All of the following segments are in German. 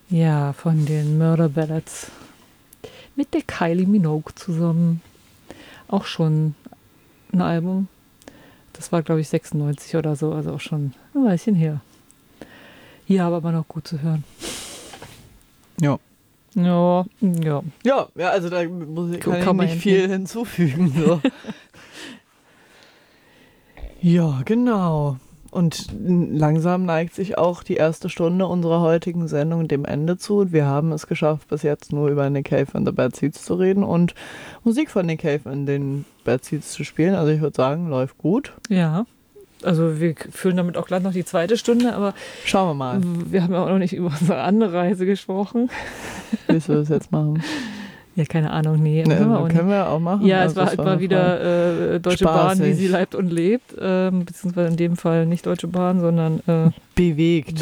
Ja, von den Murder Ballads. Mit der Kylie Minogue zusammen. Auch schon ein Album. Das war, glaube ich, 96 oder so, also auch schon ein Weilchen her. Hier aber noch gut zu hören. Ja. Ja. Ja, also da kann ich nicht viel hinzufügen. So. Ja, genau. Und langsam neigt sich auch die erste Stunde unserer heutigen Sendung dem Ende zu. Wir haben es geschafft, bis jetzt nur über Nick Cave and the Bad Seeds zu reden und Musik von Nick Cave in den Bad Seeds zu spielen. Also ich würde sagen, läuft gut. Ja, also wir führen damit auch gleich noch die zweite Stunde, aber schauen wir mal. Wir haben ja auch noch nicht über unsere andere Reise gesprochen. Willst du das jetzt machen? Ja, keine Ahnung, nee. Können wir auch machen. Ja, es war halt mal wieder Deutsche Bahn, wie sie leibt und lebt. Beziehungsweise in dem Fall nicht Deutsche Bahn, sondern bewegt.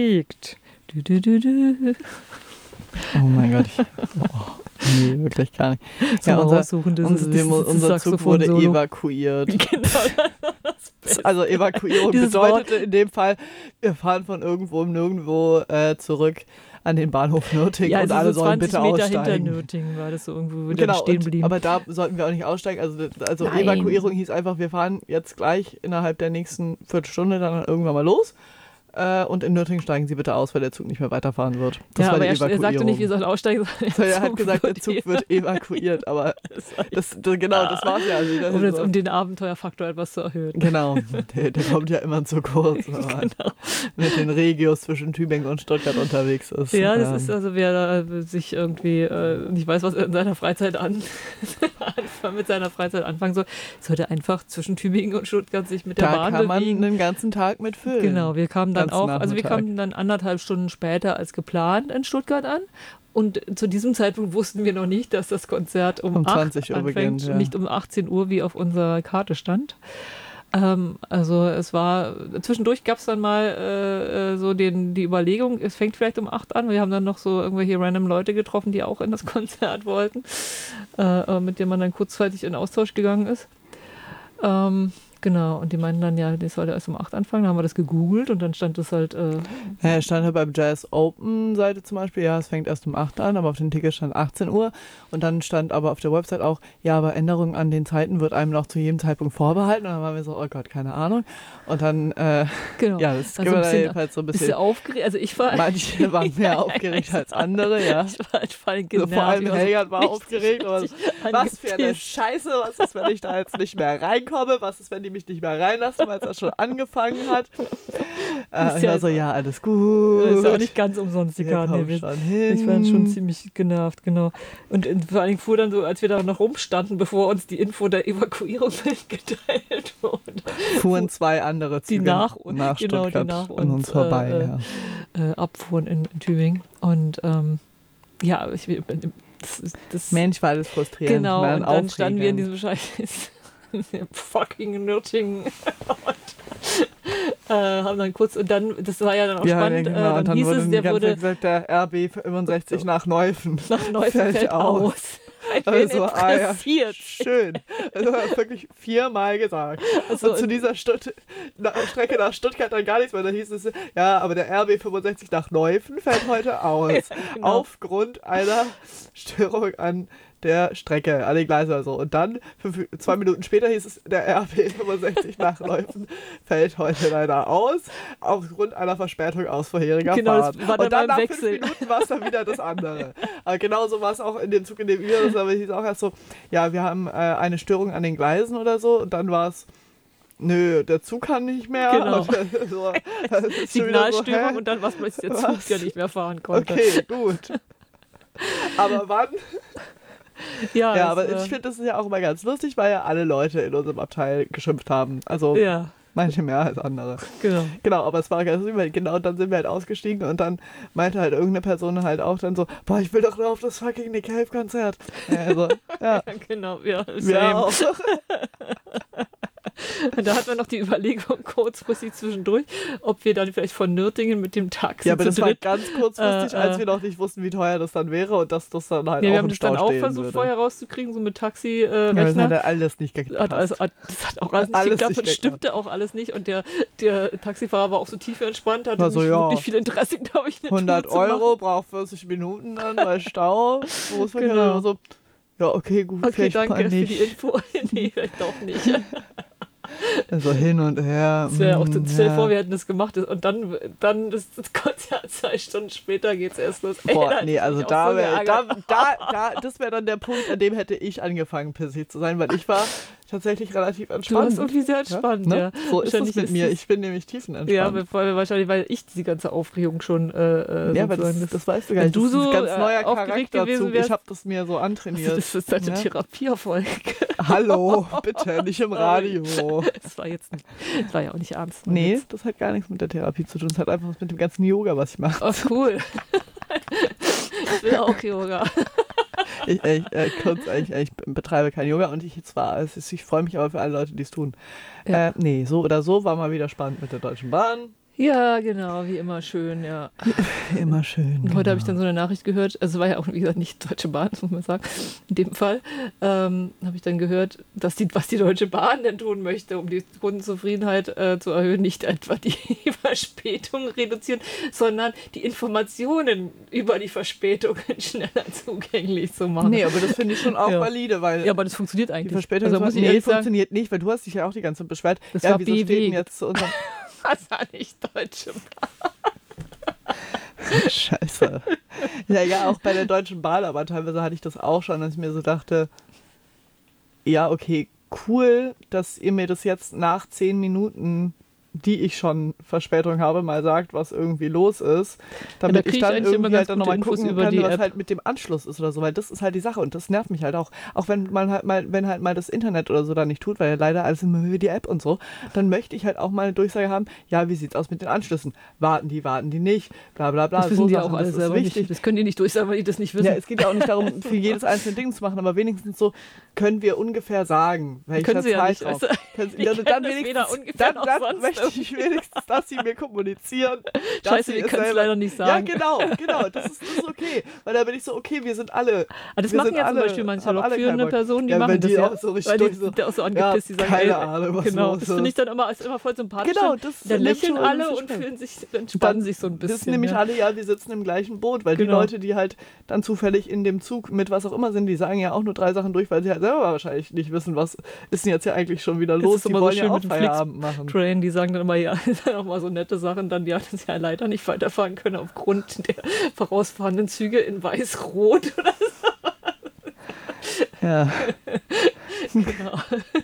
Oh mein Gott. Nee, wirklich gar nicht. Ja, unser Zug wurde evakuiert. Genau. Also Evakuierung bedeutete in dem Fall, wir fahren von irgendwo nirgendwo zurück an den Bahnhof Nürtingen, ja, also und alle so sollen bitte aussteigen. 20 Meter hinter Nürtingen war das so irgendwo, wo wir stehen blieben. Aber da sollten wir auch nicht aussteigen. Also Evakuierung hieß einfach, wir fahren jetzt gleich innerhalb der nächsten Viertelstunde dann irgendwann mal los. Und in Nürtingen steigen Sie bitte aus, weil der Zug nicht mehr weiterfahren wird. Das war die Evakuierung. Er sagte nicht, wir sollen aussteigen. Er hat gesagt, der Zug wird evakuiert, aber das war's ja. Also um den Abenteuerfaktor etwas zu erhöhen. Genau, der kommt ja immer zu kurz, wenn man mit den Regios zwischen Tübingen und Stuttgart unterwegs ist. Ja, das ist also, wer da sich irgendwie nicht weiß, was er in seiner Freizeit mit seiner Freizeit anfangen soll, sollte einfach zwischen Tübingen und Stuttgart sich mit der Bahn bewegen. Da kann man den ganzen Tag mitfüllen. Genau, wir kamen dann wir kamen dann 1,5 Stunden später als geplant in Stuttgart an. Und zu diesem Zeitpunkt wussten wir noch nicht, dass das Konzert um 20 Uhr anfängt, beginnt, nicht um 18 Uhr, wie auf unserer Karte stand. Also es war, zwischendurch gab es dann mal so die Überlegung, es fängt vielleicht um 8 an. Wir haben dann noch so irgendwelche random Leute getroffen, die auch in das Konzert wollten, mit denen man dann kurzzeitig in Austausch gegangen ist. Genau, und die meinten dann, ja, das sollte erst um 8 anfangen. Dann haben wir das gegoogelt und dann stand das halt... Ja, stand halt beim Jazz Open Seite zum Beispiel, ja, es fängt erst um 8 an, aber auf dem Ticket stand 18 Uhr. Und dann stand aber auf der Website auch, ja, aber Änderungen an den Zeiten wird einem noch zu jedem Zeitpunkt vorbehalten. Und dann waren wir so, oh Gott, keine Ahnung. Und dann, genau. Ja, das also war jedenfalls so ein bisschen aufgeregt. Also ich war... Manche waren mehr aufgeregt als andere, ja. Ich war halt voll genervt. So, vor allem Helga war aufgeregt. Aber was für eine Scheiße, was ist, wenn ich da jetzt nicht mehr reinkomme? Was ist, wenn die mich nicht mehr reinlassen, weil es das schon angefangen hat? Ich war so, ja, alles gut. Das ist auch nicht ganz umsonst die Karte. Ich war schon ziemlich genervt, genau. Und vor allem fuhr dann so, als wir da noch rumstanden, bevor uns die Info der Evakuierung mitgeteilt wurde, fuhren 2 andere Züge nach Stuttgart an uns vorbei. Abfuhren in Tübingen. Und ja, Mensch, war alles frustrierend. Genau, und dann standen wir in diesem Scheiß fucking Nürtingen und haben dann kurz, und dann, das war ja dann auch spannend, genau, dann hieß es, der wurde gesagt, der RB 65 nach Neufen fällt aus. Also, ja, schön. Also wirklich 4-mal gesagt. Also, und zu dieser Strecke nach Stuttgart dann gar nichts mehr. Da hieß es, ja, aber der RB 65 nach Neufen fällt heute aus. Ja, genau. Aufgrund einer Störung an der Strecke, an den Gleisen oder so. Und dann, 2 Minuten später hieß es, der RB 65 nach Neufen fällt heute leider aus, aufgrund einer Verspätung aus vorheriger Fahrt. Und dann nach 5 Minuten war es dann wieder das andere. Aber genauso war es auch in dem Zug, in dem wir das, aber hieß auch erst so, ja, wir haben eine Störung an den Gleisen oder so. Und dann war es, nö, der Zug kann nicht mehr. Genau. So, Signalstörung so, und dann, was der Zug ja nicht mehr fahren konnte. Okay, gut. Aber wann... Ja, aber ich finde, das ist ja auch immer ganz lustig, weil ja alle Leute in unserem Abteil geschimpft haben. Also ja. Manche mehr als andere. Genau, aber es war ganz süß, weil genau dann sind wir halt ausgestiegen und dann meinte halt irgendeine Person halt auch dann so, boah, ich will doch nur auf das fucking Nick Cave-Konzert. Also, ja. Genau, ja. Wir auch. Und da hat man noch die Überlegung kurzfristig zwischendurch, ob wir dann vielleicht von Nürtingen mit dem Taxi Ja, aber das war ganz kurzfristig, als wir noch nicht wussten, wie teuer das dann wäre und dass das dann halt auch im Stau stehen würde. Wir haben das dann auch versucht, vorher rauszukriegen, so mit Taxi, Rechner. Das hat alles nicht geklappt. Das hat auch alles nicht geklappt und stimmte auch alles nicht. Und der Taxifahrer war auch so tief entspannt, hatte nicht wirklich viel Interesse, glaube ich, 100 Euro, braucht 40 Minuten dann bei Stau. Genau. So, ja, okay, gut. Okay, danke für die Info. Nee, vielleicht doch nicht. Also hin und her. Das wäre auch, stell dir vor, wir hätten das gemacht und dann das Konzert 2 Stunden später geht es erst los. Boah, nee, also das wäre dann der Punkt, an dem hätte ich angefangen, pissig zu sein, weil ich war tatsächlich relativ entspannt. Du warst irgendwie sehr entspannt, ja. So ist es mit mir. Ich bin nämlich tiefenentspannt. Ja, wahrscheinlich, weil ich diese ganze Aufregung schon ja, aber das weißt du gar nicht. Das ist ein ganz neuer Charakterzug. Ich habe das mir so antrainiert. Das ist deine Therapieerfolg. Hallo, bitte, nicht im Radio. Das war ja auch nicht ernst. Nee, das hat gar nichts mit der Therapie zu tun. Das hat einfach was mit dem ganzen Yoga, was ich mache. Oh, cool. Ich will auch Yoga. Ich betreibe kein Yoga und ich freue mich aber für alle Leute, die es tun. Ja. Nee, so oder so war mal wieder spannend mit der Deutschen Bahn. Ja, genau, wie immer schön, ja. Immer schön. Genau. Heute habe ich dann so eine Nachricht gehört, also war ja auch, wie gesagt, nicht Deutsche Bahn, muss man sagen, in dem Fall, habe ich dann gehört, dass was die Deutsche Bahn denn tun möchte, um die Kundenzufriedenheit zu erhöhen, nicht etwa die Verspätung reduzieren, sondern die Informationen über die Verspätungen schneller zugänglich zu machen. Nee, aber das finde ich schon auch valide, weil... Ja, aber das funktioniert eigentlich. Die Verspätung funktioniert nicht, weil du hast dich ja auch die ganze Zeit beschwert. Das war wieso BW. steht denn jetzt zu unserem... Das war nicht Deutsche Bahn. Scheiße. Ja, auch bei der Deutschen Bahn, aber teilweise hatte ich das auch schon, dass ich mir so dachte, ja, okay, cool, dass ihr mir das jetzt nach 10 Minuten, die ich schon Verspätung habe, mal sagt, was irgendwie los ist, damit ich dann irgendwie halt dann nochmal gucken kann, was halt mit dem Anschluss ist oder so, weil das ist halt die Sache und das nervt mich halt auch. Auch wenn man halt mal das Internet oder so da nicht tut, weil ja leider alles immer über die App und so, dann möchte ich halt auch mal eine Durchsage haben, ja, wie sieht's aus mit den Anschlüssen? Warten die nicht, bla bla bla. Das wissen die auch alle selber nicht. Das können die nicht durchsagen, weil die das nicht wissen. Ja, es geht ja auch nicht darum, für jedes einzelne Ding zu machen, aber wenigstens so können wir ungefähr sagen, welcher Zeit drauf. Dann möchte ich wenigstens, dass sie mir kommunizieren. Scheiße, wir können es leider nicht sagen. Ja, genau. Das ist okay. Weil da bin ich so, okay, wir sind alle. Aber das machen ja zum Beispiel manche lokführende Personen, die machen das ja. Auch so richtig weil die auch so angepisst, die sagen, keine Ahnung, was genau, los ist. Das finde ich dann immer voll sympathisch. Genau, dann lächeln alle und entspannen sich so ein bisschen. Das sind nämlich alle, wir sitzen im gleichen Boot, weil die Leute, die halt dann zufällig in dem Zug mit was auch immer sind, die sagen ja auch nur 3 Sachen durch, weil sie halt selber wahrscheinlich nicht wissen, was ist denn jetzt ja eigentlich schon wieder los. Die wollen ja auch Feierabend machen. Train, die sagen dann immer, ja, auch mal so nette Sachen, dann ja, das ja leider nicht weiterfahren können aufgrund der vorausfahrenden Züge in Weiß-Rot oder so. Ja. Genau.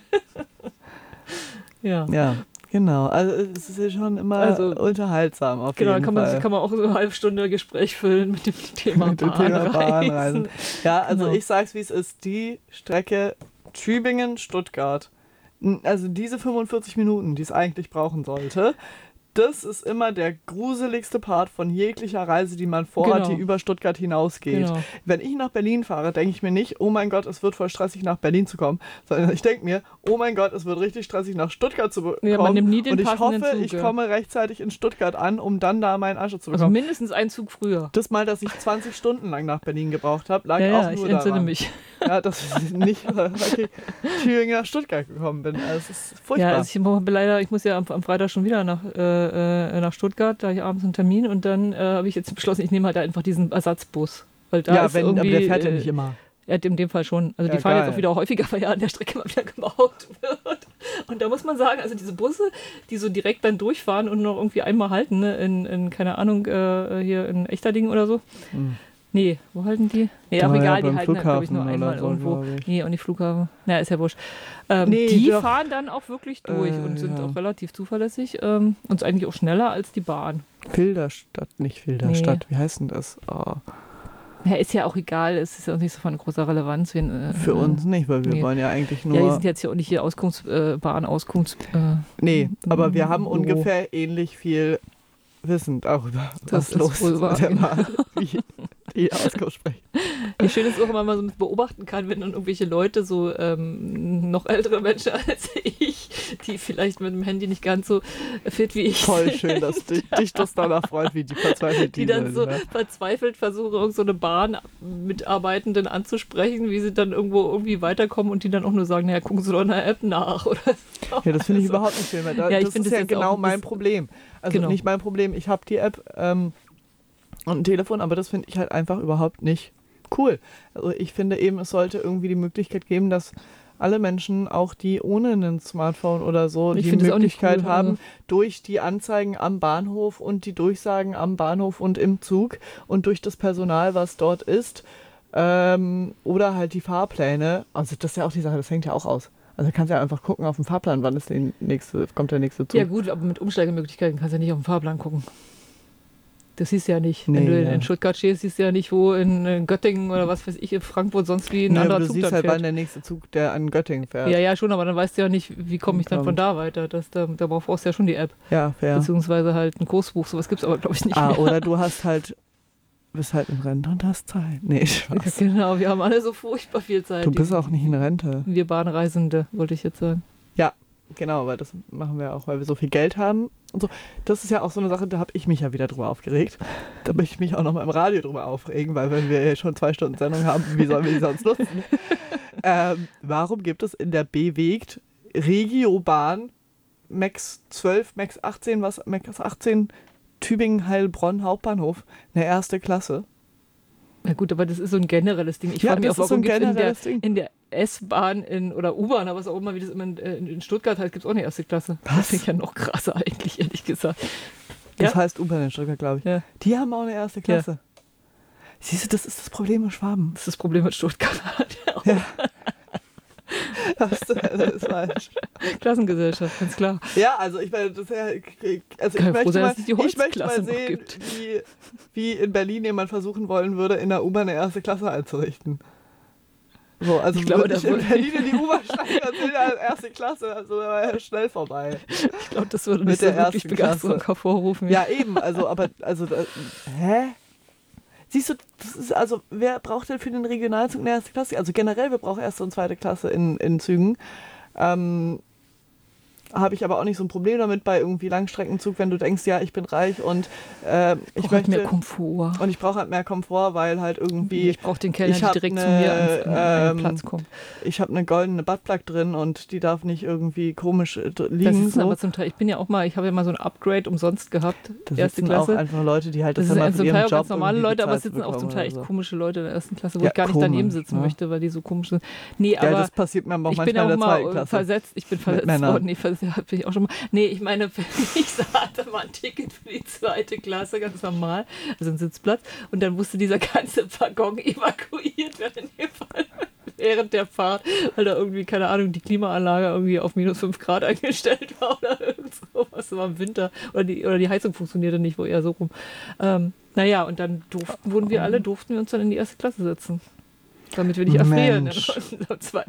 Ja, genau. Also es ist schon immer unterhaltsam auf jeden Fall. Kann man auch so eine halbe Stunde Gespräch füllen mit dem Thema Bahnreisen. Ja, also ich sag's, wie es ist. Die Strecke Tübingen-Stuttgart, also diese 45 Minuten, die es eigentlich brauchen sollte, das ist immer der gruseligste Part von jeglicher Reise, die man vorhat, die über Stuttgart hinausgeht. Genau. Wenn ich nach Berlin fahre, denke ich mir nicht, oh mein Gott, es wird voll stressig, nach Berlin zu kommen, sondern ich denke mir, oh mein Gott, es wird richtig stressig, nach Stuttgart zu kommen. Ja, man nimmt nie den und ich hoffe, Zug, ich komme rechtzeitig in Stuttgart an, um dann da meinen Anschluss zu bekommen. Also mindestens einen Zug früher. Das Mal, dass ich 20 Stunden lang nach Berlin gebraucht habe, lag auch nur ich entsinne daran. mich. Ja, dass ich nicht Thüringen nach Stuttgart gekommen bin. Also es ist furchtbar. Ja, also ich muss ja am Freitag schon wieder nach Stuttgart, da habe ich abends einen Termin und dann habe ich jetzt beschlossen, ich nehme halt einfach diesen Ersatzbus. Weil da ist aber der fährt ja nicht immer. Ja, in dem Fall schon. Also die fahren jetzt auch wieder häufiger, weil ja an der Strecke mal wieder gebaut wird. Und da muss man sagen, also diese Busse, die so direkt dann durchfahren und noch irgendwie einmal halten, ne, in keine Ahnung, hier in Echterdingen oder so. Nee, wo halten die? Nee, auch egal, die halten halt, glaube ich, nur einmal so, irgendwo. Nee, auch nicht Flughafen. Naja, ist ja wurscht. Die fahren dann auch wirklich durch und sind auch relativ zuverlässig und ist eigentlich auch schneller als die Bahn. Filderstadt, nicht Filderstadt. Wie heißt denn das? Oh. Ja, ist ja auch egal, es ist ja auch nicht so von großer Relevanz. Für uns nicht, weil wir wollen ja eigentlich nur... Ja, die sind jetzt ja auch nicht hier Bahnauskunfts... nee, aber wir haben ungefähr ähnlich viel Wissen darüber, was los ist mit der Bahn, wie die Auskunft sprechen. Wie schön ist auch immer mal so beobachten kann, wenn dann irgendwelche Leute, so noch ältere Menschen als ich, die vielleicht mit dem Handy nicht ganz so fit wie ich. Voll schön, dass dich das danach freut, wie die verzweifelt die dann so verzweifelt versuchen, irgend so eine Bahnmitarbeitenden anzusprechen, wie sie dann irgendwo irgendwie weiterkommen und die dann auch nur sagen, naja, gucken Sie doch in der App nach oder so. Ja, das finde ich überhaupt nicht schön, weil das ist ja genau mein Problem. Also genau. Nicht mein Problem, ich habe die App und ein Telefon, aber das finde ich halt einfach überhaupt nicht cool. Also ich finde eben, es sollte irgendwie die Möglichkeit geben, dass alle Menschen, auch die ohne ein Smartphone oder so, die Möglichkeit haben, durch die Anzeigen am Bahnhof und die Durchsagen am Bahnhof und im Zug und durch das Personal, was dort ist, oder halt die Fahrpläne, also das ist ja auch die Sache, das hängt ja auch aus. Also kannst du ja einfach gucken auf dem Fahrplan, wann ist kommt der nächste Zug. Ja gut, aber mit Umsteigemöglichkeiten kannst du ja nicht auf dem Fahrplan gucken. Das siehst du ja nicht. Nee, wenn du in Stuttgart stehst, siehst du ja nicht, wo in Göttingen oder was weiß ich, in Frankfurt sonst wie ein anderer Zug dann fährt. Du siehst halt, wann der nächste Zug, der an Göttingen fährt. Ja, schon, aber dann weißt du ja nicht, wie komme ich dann von da weiter. Da brauchst du ja schon die App. Ja, fair. Beziehungsweise halt ein Kursbuch, sowas gibt es aber, glaube ich, nicht mehr. Oder du bist halt in Rente und hast Zeit. Nee, Spaß. Ja, genau, wir haben alle so furchtbar viel Zeit. Du bist auch nicht in Rente. Wir Bahnreisende, wollte ich jetzt sagen. Ja, genau, weil das machen wir auch, weil wir so viel Geld haben und so. Das ist ja auch so eine Sache, da habe ich mich ja wieder drüber aufgeregt. Da möchte ich mich auch noch mal im Radio drüber aufregen, weil wenn wir schon 2 Stunden Sendung haben, wie sollen wir die sonst nutzen? Warum gibt es in der Bewegt Regiobahn Max 12, Max 18, Max 18 Tübingen, Heilbronn, Hauptbahnhof, eine erste Klasse? Na gut, aber das ist so ein generelles Ding. Ich frage mich auch, warum gibt es in der S-Bahn oder U-Bahn, aber was auch immer, wie das immer in Stuttgart heißt, gibt es auch eine erste Klasse. Was? Das finde ich ja noch krasser eigentlich, ehrlich gesagt. Das heißt U-Bahn in Stuttgart, glaube ich. Ja. Die haben auch eine erste Klasse. Ja. Siehst du, das ist das Problem mit Schwaben. Das ist das Problem mit Stuttgart. Ja. Das ist falsch. Klassengesellschaft, ganz klar. Ja, also ich meine, ich möchte mal sehen, wie in Berlin jemand versuchen wollen würde, in der U-Bahn eine erste Klasse einzurichten. So, also ich glaube, ich in Berlin in die U-Bahn steigen und sehe da erste Klasse, also da war ja schnell vorbei. Ich glaube, das würde nicht so wirklich Begeisterung hervorrufen. Ja, eben, hä? Siehst du, das ist also, wer braucht denn für den Regionalzug eine erste Klasse? Also generell, wir brauchen erste und zweite Klasse in Zügen. Habe ich aber auch nicht so ein Problem damit bei irgendwie Langstreckenzug, wenn du denkst, ja, ich bin reich und ich möchte mehr Komfort. Und ich brauche halt mehr Komfort, weil halt irgendwie ich brauche den Kellner, der direkt zu mir an den Platz kommt. Ich habe eine goldene Buttplug drin und die darf nicht irgendwie komisch liegen. Das ist aber zum Teil, ich habe ja mal so ein Upgrade umsonst gehabt, das erste Klasse. Auch einfach Leute, die halt das sind zum Teil auch Job ganz normale Leute, aber es sitzen auch zum Teil echt komische Leute in der ersten Klasse, wo ich gar nicht daneben sitzen möchte, weil die so komisch sind. Nee, aber das passiert mir auch manchmal in der zweiten Klasse. Ich bin versetzt worden. Nee, bin ich auch schon mal. Nee, ich meine, ich hatte mal ein Ticket für die zweite Klasse, ganz normal, also ein Sitzplatz, und dann musste dieser ganze Waggon evakuiert werden während der Fahrt, weil da irgendwie, keine Ahnung, die Klimaanlage irgendwie auf -5 Grad eingestellt war oder irgend sowas. Das war im Winter. Oder die Heizung funktionierte nicht, wo eher so rum. Naja, und dann durften wir uns dann in die erste Klasse setzen. Damit wir nicht erfrieren in der zweiten